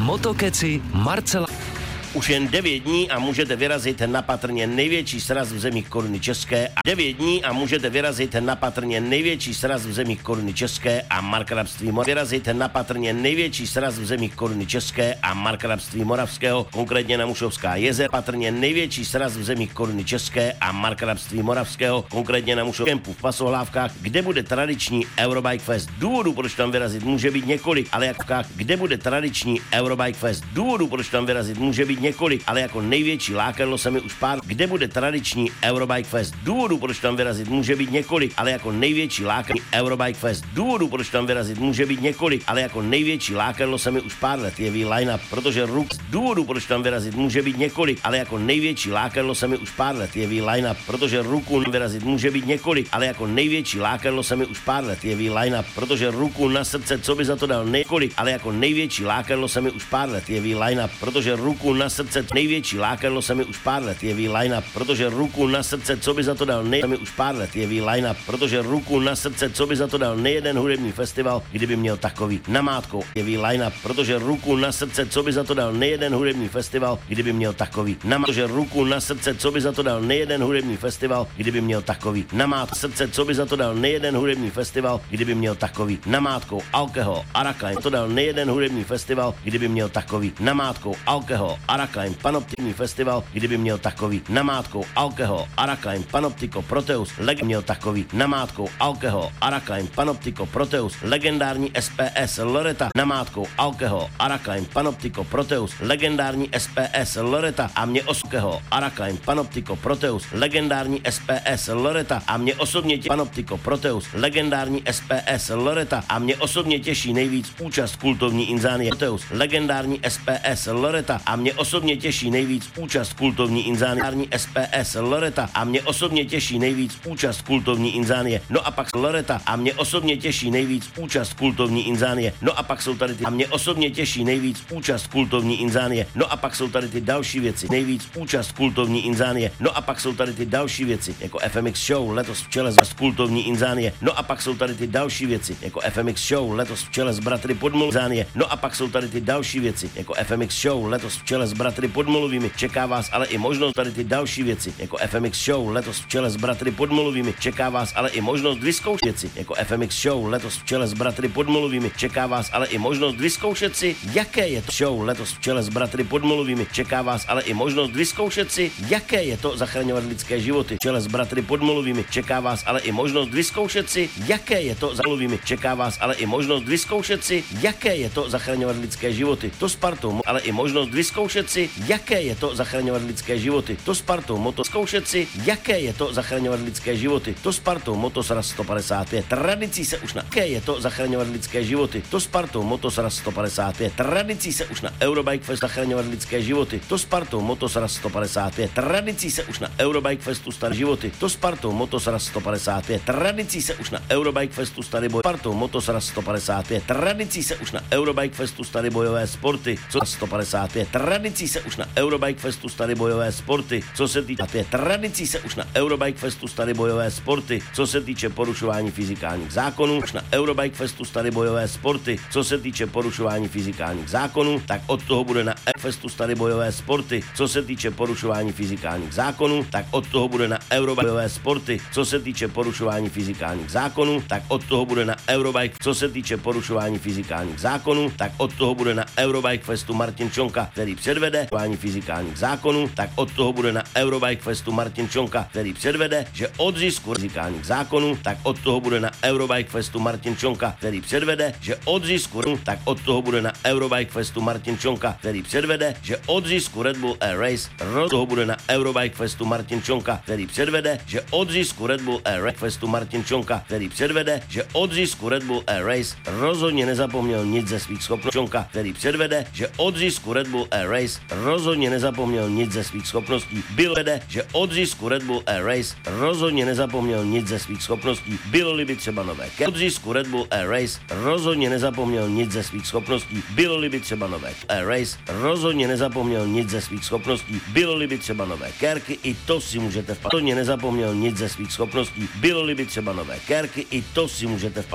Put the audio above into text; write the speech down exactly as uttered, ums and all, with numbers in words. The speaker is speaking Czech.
Motokeci Marcela. Už jen devět dní a můžete vyrazit na patrně největší sraz v zemích koruny české. devět dní a můžete vyrazit na patrně největší sraz v zemích koruny české a markrabství Moravského. Vyrazit na patrně největší sraz v zemích koruny české a markrabství Moravského, konkrétně na Mušovská jezera. Patrně největší sraz v zemích koruny české a markrabství Moravského, konkrétně na Mušovském kempu v Pasohlávkách, kde bude tradiční Eurobike Fest. Důvodů, proč tam vyrazit, může být několik, ale jak kde bude tradiční Eurobike Fest. Důvodů, proč tam vyrazit, může být několik, ale jako největší lákadlo se mi už pár, kde bude tradiční Eurobike Fest. Důvodů, proč tam vyrazit, může být několik, ale jako největší lákadlo Eurobike Fest. Důvodů, proč tam vyrazit, může být několik, ale jako největší lákadlo se mi už pár let jeví line-up, protože ruk důvodů, proč tam vyrazit, může být několik, ale jako největší lákadlo se mi už pár let jeví line-up, protože ruku vyrazit může být několik, ale jako největší lákadlo se mi už pár let jeví line-up, protože ruku na srdce, co by za to dal několik, ale jako největší lákadlo se mi už pár let jeví line-up, protože ruku na srdce největší lákadlo se mi už pár let jeví line-up, protože ruku na srdce, co by za to dal nej se mi už pár let jeví line-up, protože ruku na srdce, co by za to dal nejeden hudební festival, kdyby měl takový namátkou jeví line-up, protože ruku na srdce, co by za to dal nejeden hudební festival, kdyby měl takový namátkou, protože ruku na srdce, co by za to dal nejeden hudební festival, kdyby měl takový namátkou srdce, co by za to dal nejeden hudební festival, kdyby měl takový namátkou alkohol, Arakain, to dal nejeden hudební festival, kdyby měl takový namátkou alkohol, Arakain, Panoptikní festival, kdyby měl takový namátkou alkohol, Arakain, Panoptiko, Proteus, leg měl takový namátkou alkohol, Arakain, Panoptiko, Proteus, legendární S P S Loreta, namátkou alkohol, Arakain, Panoptiko, Proteus, legendární S P S Loreta a mě osobně Arakain, Panoptiko, Proteus, legendární S P S Loreta a mě osobně tě Panoptiko, Proteus, legendární S P S Loreta a mě osobně těší nejvíc účast kultovní Inzánie Proteus, legendární S P S Loreta a mě osobně těší nejvíc účast kultovní Inzánie S P S Loreta a mě osobně těší nejvíc účast kultovní Inzánie. No a pak Loreta a mě osobně těší nejvíc účast kultovní Inzánie. No a pak jsou tady ty a mě osobně těší nejvíc účast kultovní Inzánie. No a pak jsou tady ty další věci. Nejvíc účast kultovní Inzánie. No a pak jsou tady ty další věci, jako F M X Show letos v čele s kultovní Inzánie. No a pak jsou tady ty další věci, jako F M X Show letos v čele s bratry Podmolzánie. No a pak jsou tady ty další věci, jako F M X Show letos v čele s bratry Podmolovými. Čeká vás ale i možnost tady ty další věci, jako F M X Show letos v čele s bratry Podmolovými. Čeká vás ale i možnost vyzkoušet věci, jako F M X Show letos v čele s bratry Podmolovými. Čeká vás ale i možnost vyzkoušet si, jaké je to show letos v čele s bratry Podmolovými. Čeká vás ale i možnost vyzkoušet si, jaké je to zachraňovat lidské životy v čele s bratry Podmolovými. Čeká vás ale i možnost vyzkoušet si, jaké je to Podmolovými. Čeká vás ale i možnost vyzkoušet si, jaké je to zachraňovat lidské životy. To Spartou, ale i možnost vyzkoušet si, jaké je to zachraňovat lidské životy. To Spartou moto zkoušet si, jaké je to zachraňovat lidské životy. To Spartou Motosraz sto padesát pět. Tradicí se už na jaké je to zachraňovat lidské životy. To Spartou Motosraz sto padesát pět. Tradicí se už na Eurobike Fest zachraňovat lidské životy. To Spartou Motosraz sto padesát pět. Tradicí se už na Eurobike Festu staré životy. To Spartou Motosraz sto padesát pět. Tradicí se už na Eurobike Festu staré boj. Spartou Motosraz sto padesát pět. Tradicí se už na Eurobike Festu staré bojové sporty. Co sto padesát pět. Tradicí se už na Eurobike Festu staré bojové sporty. Co se týče tradicí se už na Eurobike Festu staré bojové sporty. Co se týče porušování fyzikálních zákonů, už na Eurobike Festu staré bojové sporty. Co se týče porušování fyzikálních zákonů, tak od toho bude na Festu staré bojové sporty. Co se týče porušování fyzikálních zákonů, tak od toho bude na Eurobike bojové sporty. Co se týče porušování fyzikálních zákonů, tak od toho bude na Eurobike. Co se týče porušování fyzikálních zákonů, tak od toho bude na Eurobike Festu Martin Čonka, který předvede porušování fyzikálních zákonů, tak od toho bude na Eurobike Festu Martin Čonka, který předvede, že od zisku fyzikálních zákonů, tak od toho bude na Eurobike Festu Martin Čonka, který předvede, že od zisku, tak od toho bude na Eurobike Festu Martin Čonka, který předvede, že od zisku Red Bull Air Race, od toho bude na Eurobike Festu Martin Čonka, který předvede, že od zisku Red Bull Air Race Festu Martin Čonka, který předvede, že od zisku Red Bull Air Race rozhodně nezapomněl nic ze svých schopností, Čonka, který předvede, že od zisku Red Bull Air Race rozhodně nezapomněl nic ze svých schopností. Byl vede, že od zisku Red Bull Air Race rozhodně nezapomněl nic ze svých schopností. Bylo-li by třeba nové od zisku Red Bull Air Race rozhodně nezapomněl nic ze svých schopností. Bylo-li by třeba nové Air Race rozhodně nezapomněl nic ze svých schopností. Bylo-li by třeba nové kérky, i to si můžete vpadat. Rozhodně nezapomněl nic ze svých schopností. Bylo-li by třeba nové kérky, i to si můžete vpadat.